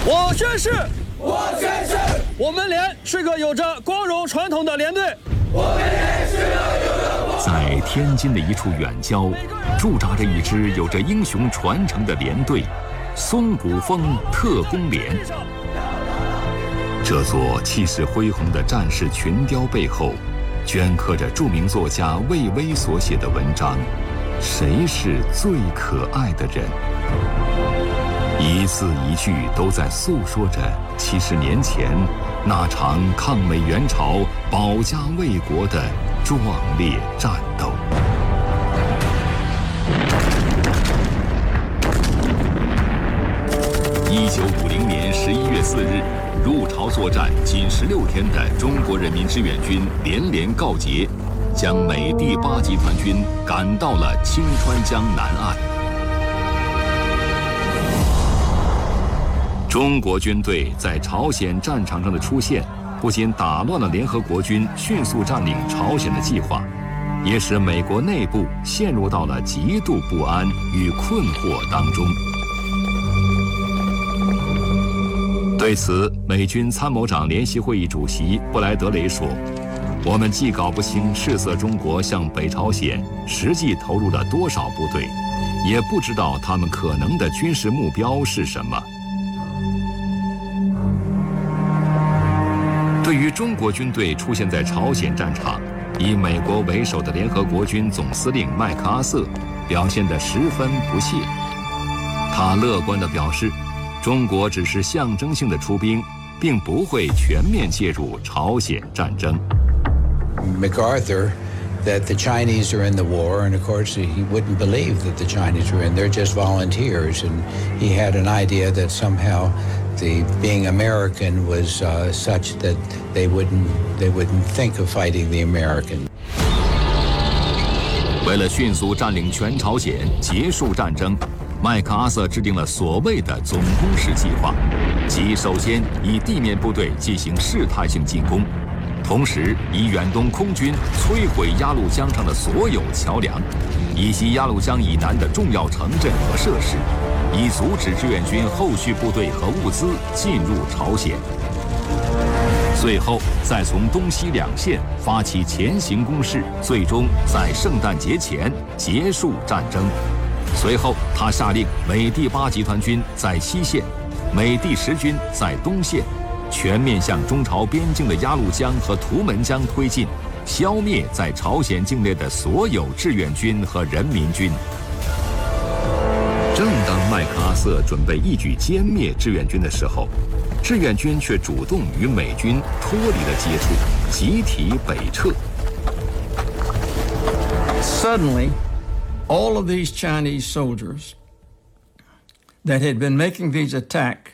我宣誓， 我宣誓， 我们连是个有着光荣传统的连队。 我们连是个有着光荣。 在天津的一处远郊，驻扎着一支有着英雄传承的连队——松骨峰特工连。这座气势恢宏的战士群雕背后，镌刻着著名作家魏巍所写的文章：“谁是最可爱的人？”一字一句都在诉说着70年前那场抗美援朝、保家卫国的壮烈战斗。1950年11月4日，入朝作战仅16天的中国人民志愿军连连告捷，将美第8集团军赶到了清川江南岸。中国军队在朝鲜战场上的出现，不仅打乱了联合国军迅速占领朝鲜的计划，也使美国内部陷入到了极度不安与困惑当中。对此，美军参谋长联席会议主席布莱德雷说：“我们既搞不清赤色中国向北朝鲜实际投入了多少部队，也不知道他们可能的军事目标是什么。”对于中国军队出现在朝鲜战场，以美国为首的联合国军总司令麦克阿瑟表现得十分不屑。他乐观地表示，中国只是象征性的出兵，并不会全面介入朝鲜战争。 MacArthur that the Chinese are in the war, and of course he wouldn't believe that the Chinese were in. They're just volunteers, and he had an idea that somehow being American was such that they wouldn't think of fighting the American. 为了迅速占领全朝鲜，结束战争，麦克阿瑟制定了所谓的总攻势计划，即首先以地面部队进行试探性进攻，同时以远东空军摧毁鸭绿江上的所有桥梁，以及鸭绿江以南的重要城镇和设施，以阻止志愿军后续部队和物资进入朝鲜。最后再从东西两线发起前行攻势，最终在圣诞节前结束战争。随后他下令美第8集团军在西线，美第10军在东线，全面向中朝边境的鸭绿江和图们江推进，消灭在朝鲜境内的所有志愿军和人民军。正当麦克阿瑟准备一举歼灭志愿军的时候，志愿军却主动与美军脱离了接触，集体北撤。 Suddenly, all of these Chinese soldiers that had been making these attacks